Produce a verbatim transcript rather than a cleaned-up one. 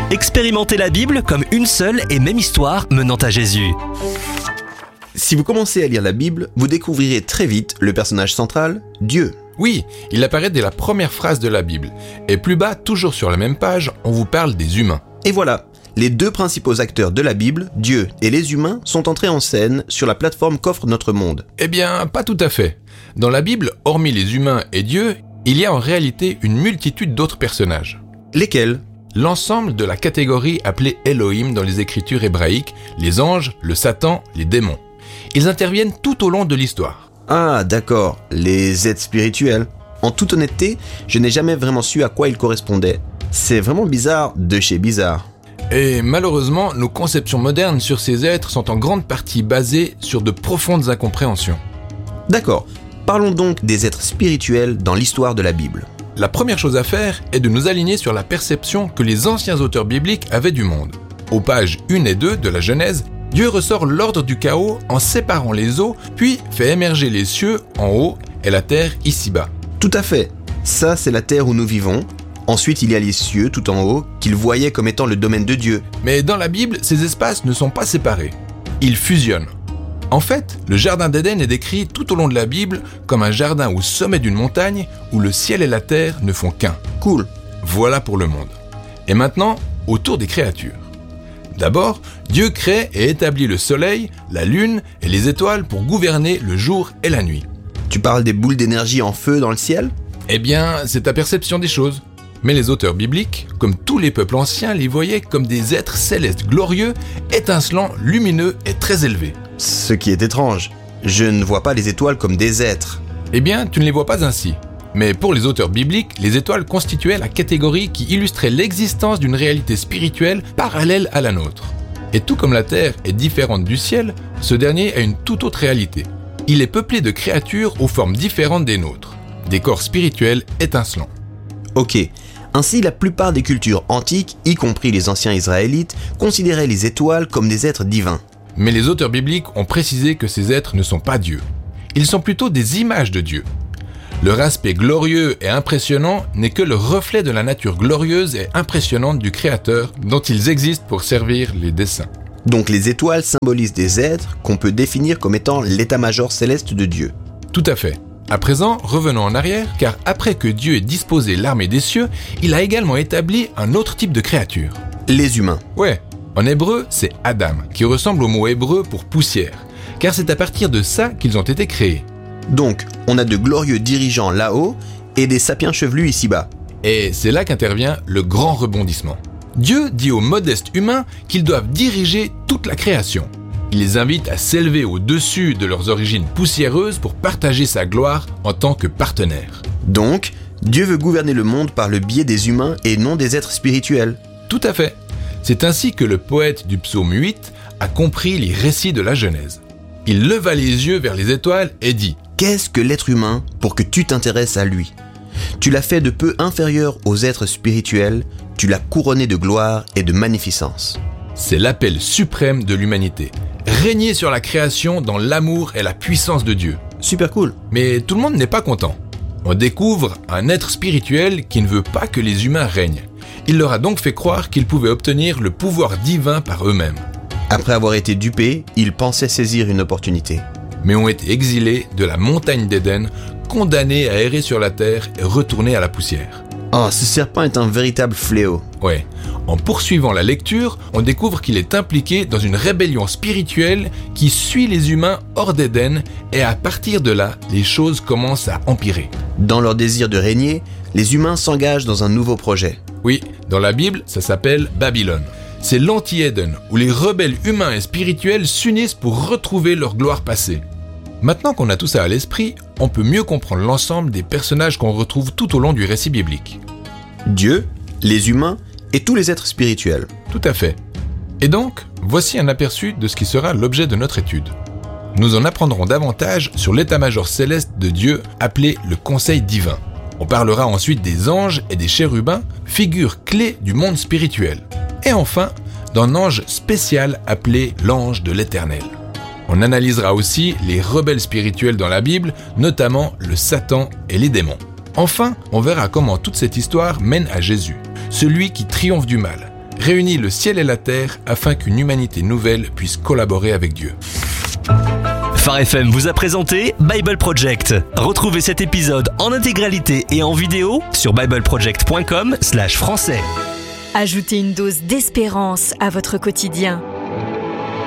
Expérimentez la Bible comme une seule et même histoire menant à Jésus. Si vous commencez à lire la Bible, vous découvrirez très vite le personnage central, Dieu. Oui, il apparaît dès la première phrase de la Bible. Et plus bas, toujours sur la même page, on vous parle des humains. Et voilà, les deux principaux acteurs de la Bible, Dieu et les humains, sont entrés en scène sur la plateforme qu'offre notre monde. Eh bien, pas tout à fait. Dans la Bible, hormis les humains et Dieu, il y a en réalité une multitude d'autres personnages. Lesquels ? L'ensemble de la catégorie appelée Elohim dans les écritures hébraïques, les anges, le Satan, les démons. Ils interviennent tout au long de l'histoire. Ah, d'accord, les êtres spirituels. En toute honnêteté, je n'ai jamais vraiment su à quoi ils correspondaient. C'est vraiment bizarre de chez bizarre. Et malheureusement, nos conceptions modernes sur ces êtres sont en grande partie basées sur de profondes incompréhensions. D'accord, parlons donc des êtres spirituels dans l'histoire de la Bible. La première chose à faire est de nous aligner sur la perception que les anciens auteurs bibliques avaient du monde. Aux pages un et deux de la Genèse, Dieu ressort l'ordre du chaos en séparant les eaux, puis fait émerger les cieux en haut et la terre ici-bas. Tout à fait. Ça, c'est la terre où nous vivons. Ensuite, il y a les cieux tout en haut, qu'il voyait comme étant le domaine de Dieu. Mais dans la Bible, ces espaces ne sont pas séparés. Ils fusionnent. En fait, le jardin d'Éden est décrit tout au long de la Bible comme un jardin au sommet d'une montagne où le ciel et la terre ne font qu'un. Cool. Voilà pour le monde. Et maintenant, autour des créatures. D'abord, Dieu crée et établit le soleil, la lune et les étoiles pour gouverner le jour et la nuit. Tu parles des boules d'énergie en feu dans le ciel ? Eh bien, c'est ta perception des choses. Mais les auteurs bibliques, comme tous les peuples anciens, les voyaient comme des êtres célestes glorieux, étincelants, lumineux et très élevés. Ce qui est étrange. Je ne vois pas les étoiles comme des êtres. Eh bien, tu ne les vois pas ainsi. Mais pour les auteurs bibliques, les étoiles constituaient la catégorie qui illustrait l'existence d'une réalité spirituelle parallèle à la nôtre. Et tout comme la Terre est différente du ciel, ce dernier a une toute autre réalité. Il est peuplé de créatures aux formes différentes des nôtres, des corps spirituels étincelants. Ok, ainsi la plupart des cultures antiques, y compris les anciens Israélites, considéraient les étoiles comme des êtres divins. Mais les auteurs bibliques ont précisé que ces êtres ne sont pas Dieu. Ils sont plutôt des images de Dieu. Leur aspect glorieux et impressionnant n'est que le reflet de la nature glorieuse et impressionnante du Créateur dont ils existent pour servir les desseins. Donc les étoiles symbolisent des êtres qu'on peut définir comme étant l'état-major céleste de Dieu. Tout à fait. À présent, revenons en arrière, car après que Dieu ait disposé l'armée des cieux, il a également établi un autre type de créature. Les humains. Ouais, en hébreu, c'est Adam, qui ressemble au mot hébreu pour poussière, car c'est à partir de ça qu'ils ont été créés. Donc, on a de glorieux dirigeants là-haut et des sapiens chevelus ici-bas. Et c'est là qu'intervient le grand rebondissement. Dieu dit aux modestes humains qu'ils doivent diriger toute la création. Il les invite à s'élever au-dessus de leurs origines poussiéreuses pour partager sa gloire en tant que partenaires. Donc, Dieu veut gouverner le monde par le biais des humains et non des êtres spirituels. Tout à fait. C'est ainsi que le poète du psaume huit a compris les récits de la Genèse. Il leva les yeux vers les étoiles et dit « Qu'est-ce que l'être humain pour que tu t'intéresses à lui ? Tu l'as fait de peu inférieur aux êtres spirituels, tu l'as couronné de gloire et de magnificence. » C'est l'appel suprême de l'humanité. Régner sur la création dans l'amour et la puissance de Dieu. Super cool. Mais tout le monde n'est pas content. On découvre un être spirituel qui ne veut pas que les humains règnent. Il leur a donc fait croire qu'ils pouvaient obtenir le pouvoir divin par eux-mêmes. Après avoir été dupés, ils pensaient saisir une opportunité. Mais ont été exilés de la montagne d'Éden, condamnés à errer sur la terre et retournés à la poussière. Oh, ce serpent est un véritable fléau. Ouais. En poursuivant la lecture, on découvre qu'il est impliqué dans une rébellion spirituelle qui suit les humains hors d'Éden et à partir de là, les choses commencent à empirer. Dans leur désir de régner, les humains s'engagent dans un nouveau projet. Oui, dans la Bible, ça s'appelle Babylone. C'est l'anti-Éden, où les rebelles humains et spirituels s'unissent pour retrouver leur gloire passée. Maintenant qu'on a tout ça à l'esprit, on peut mieux comprendre l'ensemble des personnages qu'on retrouve tout au long du récit biblique. Dieu, les humains et tous les êtres spirituels. Tout à fait. Et donc, voici un aperçu de ce qui sera l'objet de notre étude. Nous en apprendrons davantage sur l'état-major céleste de Dieu appelé le Conseil divin. On parlera ensuite des anges et des chérubins, figures clés du monde spirituel. Et enfin, d'un ange spécial appelé l'ange de l'Éternel. On analysera aussi les rebelles spirituels dans la Bible, notamment le Satan et les démons. Enfin, on verra comment toute cette histoire mène à Jésus, celui qui triomphe du mal, réunit le ciel et la terre afin qu'une humanité nouvelle puisse collaborer avec Dieu. Phare F M vous a présenté Bible Project. Retrouvez cet épisode en intégralité et en vidéo sur bibleproject point com slash français. Ajoutez une dose d'espérance à votre quotidien.